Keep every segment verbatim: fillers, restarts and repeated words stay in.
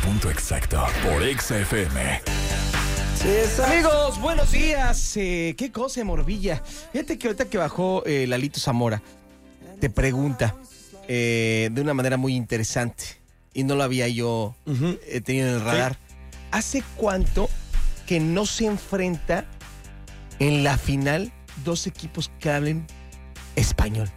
punto exacto por Exa F M. Yes, amigos, buenos días. Eh, ¿Qué cosa, Morvilla? Fíjate que ahorita que bajó eh, Lalito Zamora, te pregunta eh, de una manera muy interesante, y no lo había yo uh-huh. eh, tenido en el radar. ¿Sí? ¿Hace cuánto que no se enfrenta en la final dos equipos que hablen español?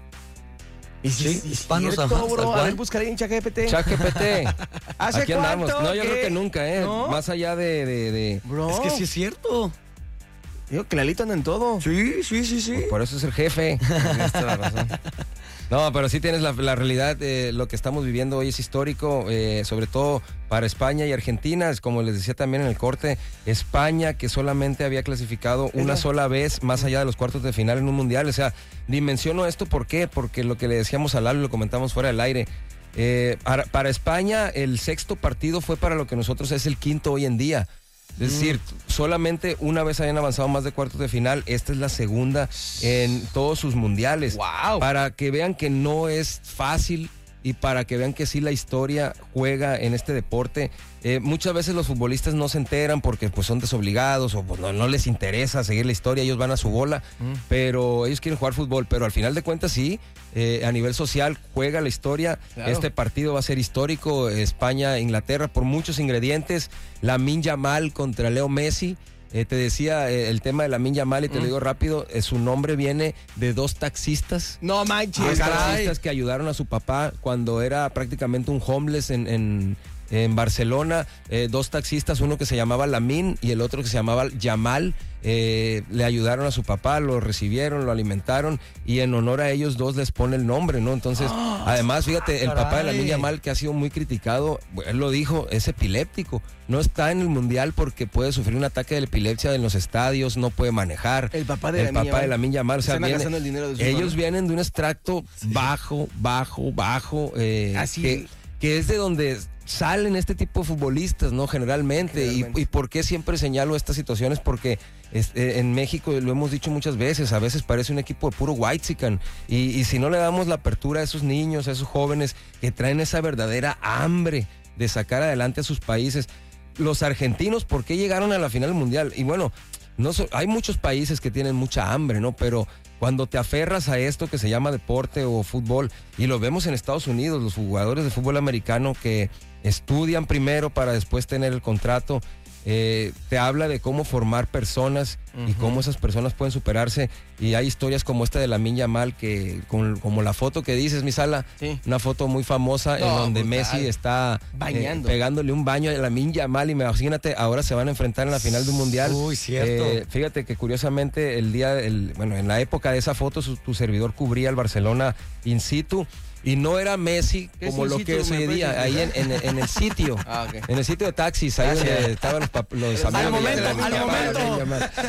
¿Y si sí, es hispanos, cierto, ajá, bro? A ver, buscaré en ChatGPT. ChatGPT. ¿Hace Aquí cuánto? andamos. No, yo ¿Qué? creo que nunca, ¿eh? ¿No? Más allá de, de, de... Bro. Es que sí es cierto. Digo que Lalito anda en todo. Sí, sí, sí, sí. Pues por eso es el jefe. Tienes toda la razón. No, pero sí tienes la, la realidad, eh, lo que estamos viviendo hoy es histórico, eh, sobre todo para España y Argentina, es como les decía también en el corte, España que solamente había clasificado una sola vez más allá de los cuartos de final en un mundial, o sea, dimensiono esto, ¿por qué? Porque lo que le decíamos a Lalo, lo comentamos fuera del aire, eh, para, para España el sexto partido fue para lo que nosotros es el quinto hoy en día. Es decir, mm. solamente una vez habían avanzado más de cuartos de final. Esta es la segunda en todos sus mundiales. Wow. Para que vean que no es fácil y para que vean que sí la historia juega en este deporte. Eh, muchas veces los futbolistas no se enteran porque pues son desobligados o pues, no, no les interesa seguir la historia, ellos van a su bola, mm. pero ellos quieren jugar fútbol, pero al final de cuentas sí, eh, a nivel social juega la historia. Claro. Este partido va a ser histórico, España-Inglaterra, por muchos ingredientes. Lamine Yamal contra Leo Messi. Eh, te decía eh, el tema de Lamine Yamal y te mm. lo digo rápido, eh, su nombre viene de dos taxistas. No manches. Dos taxistas que ayudaron a su papá cuando era prácticamente un homeless en, en, en Barcelona. Eh, dos taxistas, uno que se llamaba Lamine y el otro que se llamaba Yamal. Eh, le ayudaron a su papá, lo recibieron, lo alimentaron y en honor a ellos dos les pone el nombre, ¿no? Entonces, oh, además, fíjate, el papá de Lamine Yamal, que ha sido muy criticado, él lo dijo, es epiléptico, no está en el mundial porque puede sufrir un ataque de epilepsia en los estadios, no puede manejar. El papá de el papá de Lamine Yamal, o sea, viene, el dinero de su ellos padre. Vienen de un extracto sí. bajo, bajo, bajo, eh, así que, que es de donde salen este tipo de futbolistas, ¿no? Generalmente. Generalmente. Y, y por qué siempre señalo estas situaciones, porque este, en México, lo hemos dicho muchas veces, a veces parece un equipo de puro whitezican, y, y si no le damos la apertura a esos niños, a esos jóvenes que traen esa verdadera hambre de sacar adelante a sus países. Los argentinos, ¿por qué llegaron a la final mundial? Y bueno, no so, hay muchos países que tienen mucha hambre, ¿no? Pero cuando te aferras a esto que se llama deporte o fútbol, y lo vemos en Estados Unidos, los jugadores de fútbol americano que estudian primero para después tener el contrato, eh, te habla de cómo formar personas uh-huh. y cómo esas personas pueden superarse, y hay historias como esta de Lamine Yamal, que con, como la foto que dices, mi Sala, sí. una foto muy famosa no, en donde brutal. Messi está eh, pegándole un baño a Lamine Yamal, y imagínate, ahora se van a enfrentar en la final de un mundial. Uy, cierto. Eh, fíjate que curiosamente el día, el, bueno, en la época de esa foto, su, tu servidor cubría el Barcelona in situ. Y no era Messi como lo que es hoy día, ahí en, en, en el sitio, ah, okay. en el sitio de taxis, ahí Gracias. Donde estaban los, pap- los amigos. Al momento, de al momento.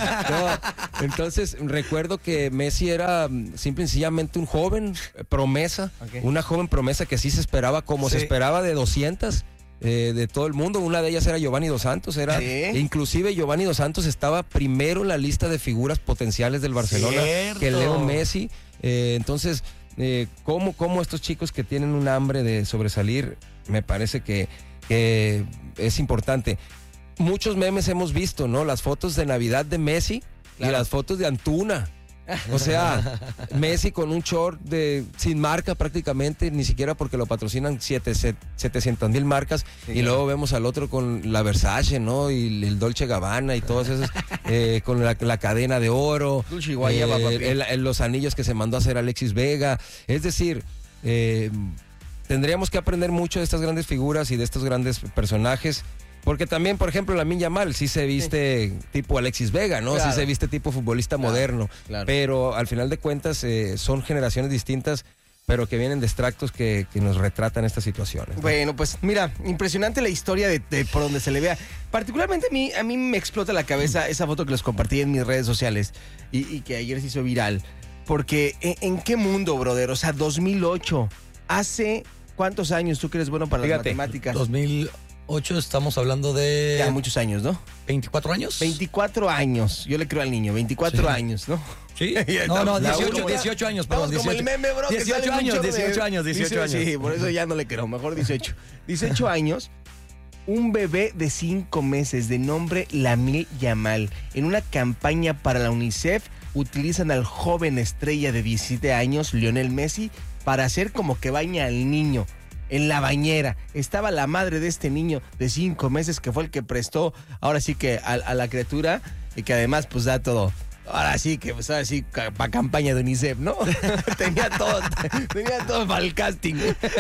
No, entonces, recuerdo que Messi era simple y sencillamente un joven promesa, okay. una joven promesa que sí se esperaba como sí. se esperaba de doscientas. Eh, de todo el mundo. Una de ellas era Giovanni Dos Santos, era ¿sí? inclusive Giovanni Dos Santos estaba primero en la lista de figuras potenciales del Barcelona ¿cierto? Que Leo Messi. Eh, entonces, eh, ¿cómo, cómo estos chicos que tienen un hambre de sobresalir, me parece que, que es importante. Muchos memes hemos visto, ¿no? Las fotos de Navidad de Messi claro. y las fotos de Antuna. O sea, Messi con un short de sin marca prácticamente, ni siquiera porque lo patrocinan setecientas mil marcas, sí, y claro. luego vemos al otro con la Versace, ¿no? Y el Dolce Gabbana y todos esos, eh, con la, la cadena de oro, Dulce y guayaba, eh, el, el, los anillos que se mandó a hacer Alexis Vega. Es decir, eh, tendríamos que aprender mucho de estas grandes figuras y de estos grandes personajes. Porque también, por ejemplo, Lamine Yamal sí se viste sí. tipo Alexis Vega, ¿no? Claro. Sí se viste tipo futbolista claro, moderno. Claro. Pero al final de cuentas eh, son generaciones distintas, pero que vienen de extractos que, que nos retratan estas situaciones, ¿no? Bueno, pues mira, impresionante la historia de, de por donde se le vea. Particularmente a mí, a mí me explota la cabeza esa foto que les compartí en mis redes sociales y, y que ayer se hizo viral. Porque, ¿en, en qué mundo, brother? O sea, dos mil ocho. ¿Hace cuántos años tú que eres bueno para Fíjate, las matemáticas? dos mil ocho, estamos hablando de... Ya, muchos años, ¿no? ¿veinticuatro años? veinticuatro años. Yo le creo al niño, veinticuatro sí. años, ¿no? Sí. No, no, dieciocho, dieciocho años, perdón. Como el meme, bro. dieciocho años, dieciocho años, dieciocho años. Sí, por eso ya no le creo. Mejor dieciocho. dieciocho años. un bebé de cinco meses de nombre Lamine Yamal. En una campaña para la UNICEF utilizan al joven estrella de diecisiete años, Lionel Messi, para hacer como que baña al niño. En la bañera estaba la madre de este niño de cinco meses que fue el que prestó ahora sí que a, a la criatura y que además pues da todo. Ahora sí que pues ahora sí para campaña de UNICEF, ¿no? tenía todo, tenía todo para el casting.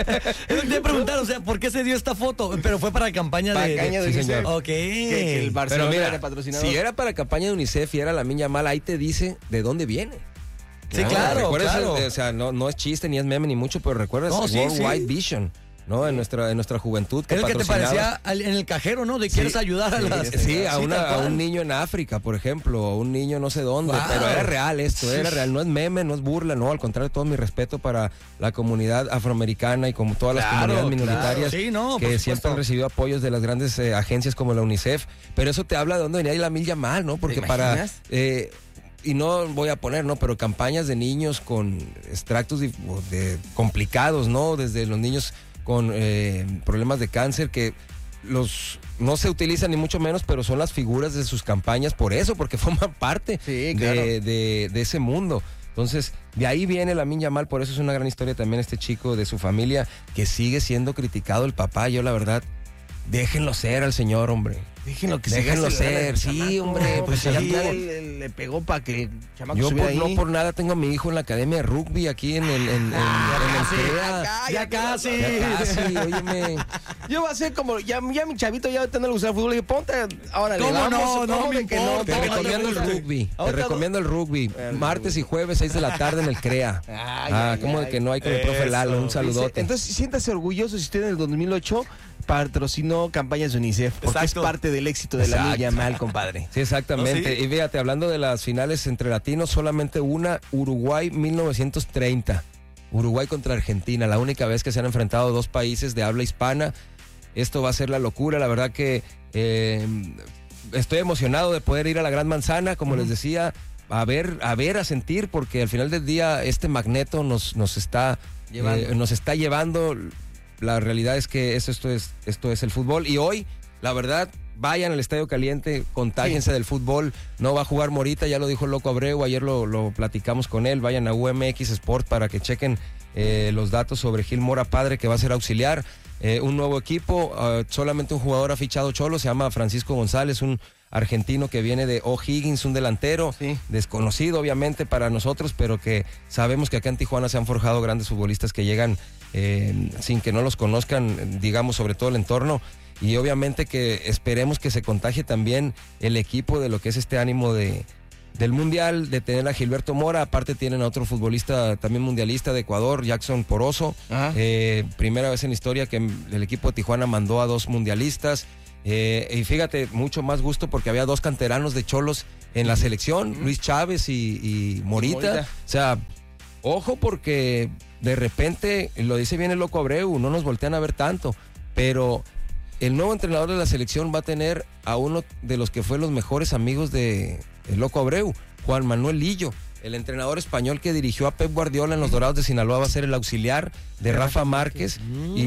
Le preguntaron, o sea, ¿por qué se dio esta foto? Pero fue para campaña para de, campaña de, de UNICEF. Ok. Que, que el Barcelona Pero mira, era patrocinador. Si era para campaña de UNICEF y era Lamine Yamal, ahí te dice de dónde viene. Sí, ¿No? claro, claro. El, o sea, no, no es chiste ni es meme ni mucho, pero recuerdas no, sí, Worldwide sí. Vision, ¿no? En nuestra, en nuestra juventud. Que es lo que te parecía al, en el cajero, ¿no? De quieres sí, ayudar a las... Sí, sí, a, una, a un niño en África, por ejemplo, a un niño no sé dónde, wow. Pero era real esto, era real, no es meme, no es burla, no, al contrario, todo mi respeto para la comunidad afroamericana y como todas las claro, comunidades minoritarias claro. Sí, no, que siempre han recibido apoyos de las grandes eh, agencias como la UNICEF, pero eso te habla de dónde venía Lamine Yamal, ¿no? Porque para... Eh, y no voy a poner, ¿no? Pero campañas de niños con extractos de, de complicados, ¿no? Desde los niños con eh, problemas de cáncer que los no se utilizan ni mucho menos, pero son las figuras de sus campañas por eso, porque forman parte sí, claro. de, de, de ese mundo. Entonces, de ahí viene Lamine Yamal, por eso es una gran historia también este chico de su familia, que sigue siendo criticado el papá. Yo la verdad, déjenlo ser al señor, hombre. Déjenlo que Déjenlo se ser, sí, chamaco, hombre. Pues sí, sí, él le pegó para que el chamaco yo subiera por, ahí. no por nada tengo a mi hijo en la academia de rugby aquí en el en, en, ah, en el sí, CREA. acá, ya casi, ya casi, óyeme. Yo voy a hacer como, ya, ya mi chavito ya ahorita no le gusta el fútbol, y ponte, ahora le ¿Cómo vamos, no? No ¿cómo me de que no? Te ¿Cómo recomiendo el no te gusta? rugby, te Ahorita recomiendo el rugby, El martes rugby. y jueves, seis de la tarde en el CREA. Ay, ah, ay, ¿cómo ay. de que no hay con el profe Lalo? Un saludote. Dice, entonces, siéntase orgulloso si usted en el dos mil ocho patrocinó campañas de UNICEF, porque Exacto. es parte del éxito de la Lamine Yamal, compadre. Sí, exactamente. ¿No, sí? Y fíjate, hablando de las finales entre latinos, solamente una, Uruguay mil novecientos treinta. Uruguay contra Argentina, la única vez que se han enfrentado dos países de habla hispana. Esto va a ser la locura, la verdad que eh, estoy emocionado de poder ir a la Gran Manzana, como uh-huh. les decía, a ver, a ver, a sentir, porque al final del día este magneto nos, nos está llevando. Eh, nos está llevando. La realidad es que esto, esto, es, esto es el fútbol. Y hoy, la verdad, vayan al Estadio Caliente, contágense sí. del fútbol. No va a jugar Morita, ya lo dijo el Loco Abreu, ayer lo, lo platicamos con él. Vayan a U M X Sport para que chequen eh, los datos sobre Gil Mora Padre, que va a ser auxiliar. Eh, un nuevo equipo, uh, solamente un jugador ha fichado Cholo, se llama Francisco González, un argentino que viene de O'Higgins, un delantero sí. desconocido obviamente para nosotros, pero que sabemos que acá en Tijuana se han forjado grandes futbolistas que llegan eh, sin que no los conozcan, digamos, sobre todo el entorno, y obviamente que esperemos que se contagie también el equipo de lo que es este ánimo de del Mundial, de tener a Gilberto Mora. Aparte tienen a otro futbolista también mundialista de Ecuador, Jackson Poroso, eh, primera vez en la historia que el equipo de Tijuana mandó a dos mundialistas. Eh, y fíjate, mucho más gusto porque había dos canteranos de Cholos en la selección, uh-huh. Luis Chávez y, y Morita. Morita. O sea, ojo porque de repente, lo dice bien el Loco Abreu, no nos voltean a ver tanto, pero el nuevo entrenador de la selección va a tener a uno de los que fue los mejores amigos de el Loco Abreu, Juan Manuel Lillo. El entrenador español que dirigió a Pep Guardiola en los Dorados de Sinaloa va a ser el auxiliar de Rafa Márquez,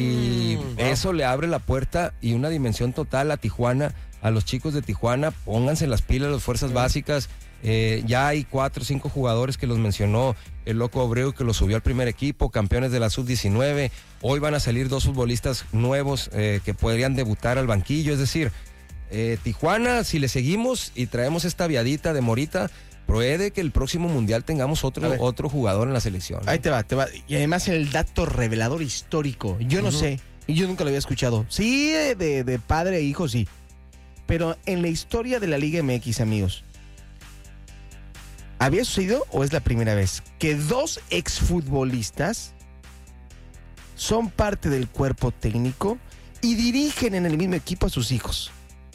y eso le abre la puerta y una dimensión total a Tijuana, a los chicos de Tijuana. Pónganse las pilas, las fuerzas básicas. Eh, ya hay cuatro o cinco jugadores que los mencionó el Loco Abreu, que los subió al primer equipo, campeones de la sub diecinueve. Hoy van a salir dos futbolistas nuevos eh, que podrían debutar al banquillo. Es decir, eh, Tijuana, si le seguimos y traemos esta viadita de Morita, puede que el próximo mundial tengamos otro, otro jugador en la selección, ¿no? Ahí te va, te va. Y además el dato revelador histórico. Yo no uh-huh. sé, y yo nunca lo había escuchado. Sí, de, de padre e hijo, sí. Pero en la historia de la Liga M X, amigos, ¿había sucedido o es la primera vez que dos exfutbolistas son parte del cuerpo técnico y dirigen en el mismo equipo a sus hijos?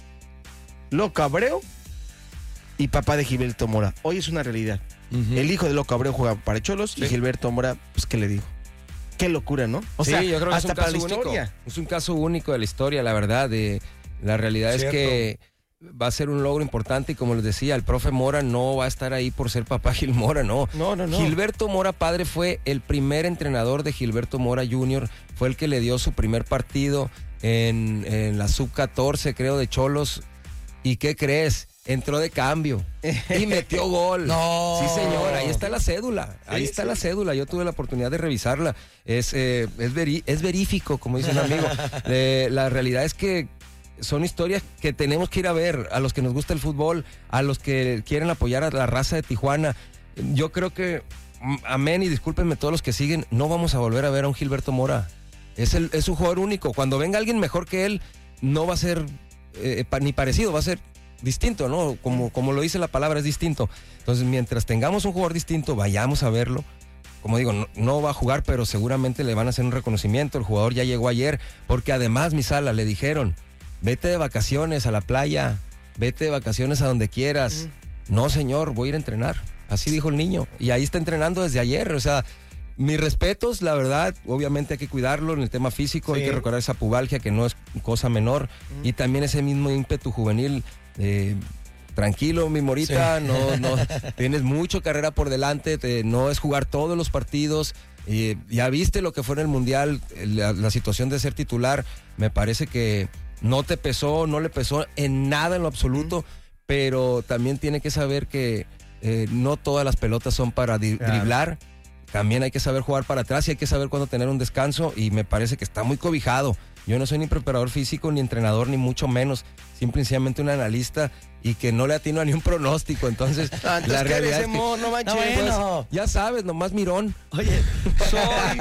Loco Abreu y papá de Gilberto Mora. Hoy es una realidad. Uh-huh. El hijo de Loco Abreu juega para Cholos, sí. y Gilberto Mora, pues, ¿qué le digo? Qué locura, ¿no? O sí, sea, yo creo que hasta es un para caso la historia. Único. Es un caso único de la historia, la verdad. De, la realidad Cierto. es que va a ser un logro importante, y como les decía, el profe Mora no va a estar ahí por ser papá Gil Mora, no. No, no, no. Gilberto Mora Padre fue el primer entrenador de Gilberto Mora junior, fue el que le dio su primer partido en, en la sub catorce, creo, de Cholos. ¿Y qué crees? Entró de cambio y metió gol. No. Sí, señor, ahí está la cédula. Ahí Sí, está sí. la cédula. Yo tuve la oportunidad de revisarla. Es, eh, es, veri- es verífico, como dice un amigo. Eh, la realidad es que son historias que tenemos que ir a ver, a los que nos gusta el fútbol, a los que quieren apoyar a la raza de Tijuana. Yo creo que, mm, amén, y discúlpenme todos los que siguen, no vamos a volver a ver a un Gilberto Mora. Es, el, es un jugador único. Cuando venga alguien mejor que él, no va a ser eh, pa- ni parecido, va a ser distinto, ¿no? Como, como lo dice la palabra, es distinto. Entonces, mientras tengamos un jugador distinto, vayamos a verlo. Como digo, no, no va a jugar, pero seguramente le van a hacer un reconocimiento. El jugador ya llegó ayer, porque además, mi Sala, le dijeron, vete de vacaciones a la playa, vete de vacaciones a donde quieras. Mm. No, señor, voy a ir a entrenar. Así dijo el niño. Y ahí está entrenando desde ayer. O sea, mis respetos, la verdad, obviamente hay que cuidarlo en el tema físico, Sí. hay que recordar esa pubalgia que no es cosa menor. Mm. Y también ese mismo ímpetu juvenil. Eh, tranquilo, mi Morita, sí. no, no, tienes mucho carrera por delante, te, no es jugar todos los partidos. Eh, ya viste lo que fue en el Mundial, la, la situación de ser titular, me parece que no te pesó, no le pesó en nada en lo absoluto, mm. pero también tiene que saber que eh, no todas las pelotas son para di- claro. driblar, también hay que saber jugar para atrás y hay que saber cuándo tener un descanso, y me parece que está muy cobijado. Yo no soy ni preparador físico, ni entrenador, ni mucho menos. Simple y sencillamente un analista y que no le atino a ni un pronóstico. Entonces, ah, entonces la realidad es que, no, no manches. No, bueno. Pues, ya sabes, nomás mirón. Oye, Soy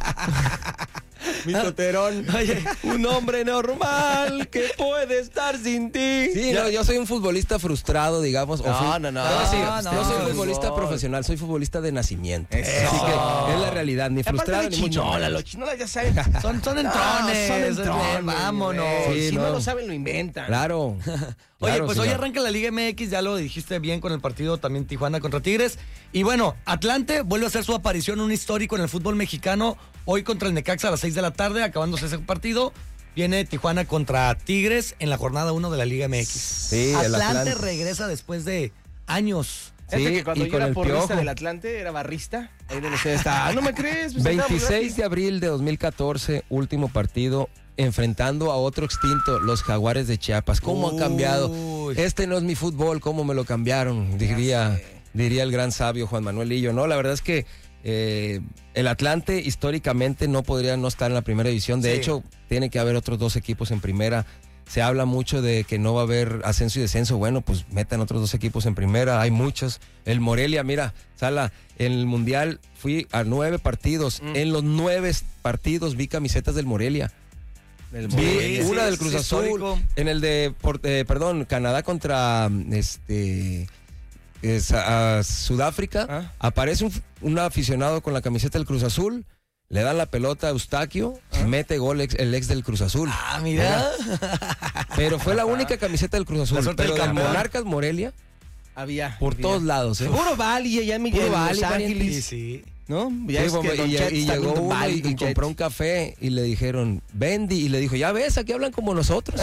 mi toterón. Oye, un hombre normal que puede estar sin ti. Sí, no, yo soy un futbolista frustrado, digamos. No, o fui, no, no. Te voy a decir, No, no, yo soy no, futbolista no. profesional, soy futbolista de nacimiento. Eso. Así que es la realidad, ni frustrado Aparte de ni mucho chinola, menos. los chinolas ya saben. son, son entrones. No, son entrones, vámonos. güey. Sí, si no. no. lo saben, lo inventan. Claro. Oye, Claro, pues hoy señor. arranca la Liga M X, ya lo dijiste bien con el partido también Tijuana contra Tigres. Y bueno, Atlante vuelve a hacer su aparición, un histórico en el fútbol mexicano, hoy contra el Necaxa a las seis de la tarde, acabándose ese partido. Viene Tijuana contra Tigres en la jornada uno de la Liga M X. Sí, el Atlante Atlante. regresa después de años. Sí, que cuando y yo con era el porrista Piojo. del Atlante, era barrista. Ahí donde usted está. Ah, ¿no me crees? Pues veintiséis de abril de dos mil catorce, último partido, enfrentando a otro extinto, los Jaguares de Chiapas. ¿Cómo han cambiado? Uy. Este no es mi fútbol, ¿cómo me lo cambiaron? Diría, diría el gran sabio Juan Manuel Lillo. No, la verdad es que eh, el Atlante históricamente no podría no estar en la primera división. De Sí. hecho, tiene que haber otros dos equipos en primera. Se habla mucho de que no va a haber ascenso y descenso. Bueno, pues metan otros dos equipos en primera. Hay muchos. El Morelia, mira, Sala, en el Mundial fui a nueve partidos. Mm. En los nueve partidos vi camisetas del Morelia. Del Vi Morelia. una sí, del Cruz sí, Azul. histórico. En el de, por, eh, perdón, Canadá contra este es, a Sudáfrica. ¿Ah? Aparece un, un aficionado con la camiseta del Cruz Azul. Le dan la pelota a Eustaquio, ¿Ah? mete gol ex, el ex del Cruz Azul. Ah, mira. Pero fue la única camiseta del Cruz Azul. La suerte Pero del del campeón. Monarcas Morelia, Había. por había. todos lados. ¿eh? Puro Bali, allá en Miguel, Puro Los Bali, Ángeles. Sí, sí. ¿No? Ya Sí, es que y, Don y- Chet y está llegó con uno Bali, y, y Don Chet. compró un café y le dijeron, Bendy, y le dijo, ya ves, aquí hablan como nosotros.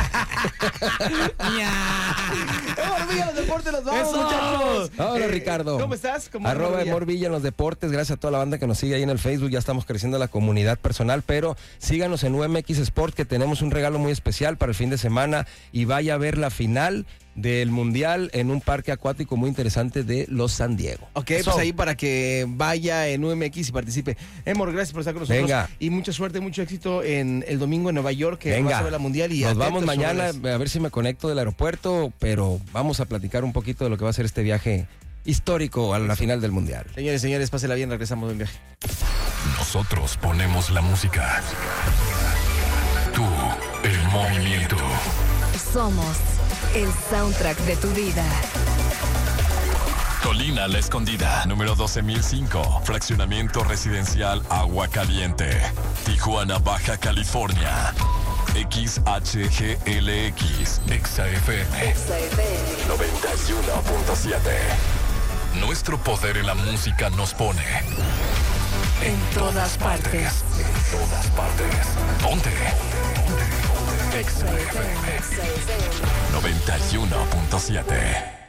Amor Villa, los deportes los vamos, ¡Eso! muchachos. Hola, Eh, Ricardo. ¿Cómo estás? ¿Cómo Arroba Amor Villa? Amor Villa en los deportes. Gracias a toda la banda que nos sigue ahí en el Facebook. Ya estamos creciendo la comunidad personal, pero síganos en U M X Sport, que tenemos un regalo muy especial para el fin de semana, y vaya a ver la final del Mundial en un parque acuático muy interesante de Los San Diego. Ok, Eso. pues ahí para que vaya en U M X y participe. Emor, gracias por estar con nosotros. Venga. Y mucha suerte, mucho éxito en el domingo en Nueva York, que Venga. vas a ver la Mundial. Y Nos atentos, vamos mañana chavales. a ver si me conecto del aeropuerto, pero vamos a platicar un poquito de lo que va a ser este viaje histórico a la final del Mundial. Señores, señores, pásela bien, regresamos de un viaje. Nosotros ponemos la música. Tú, el movimiento. Somos el soundtrack de tu vida. Colina La Escondida, número doce mil cinco. Fraccionamiento residencial Agua Caliente. Tijuana, Baja California. X H G L X. Exa F M. noventa y uno punto siete. Nuestro poder en la música nos pone En todas partes. En todas partes. Ponte. Ponte. Exa F M noventa y uno punto siete.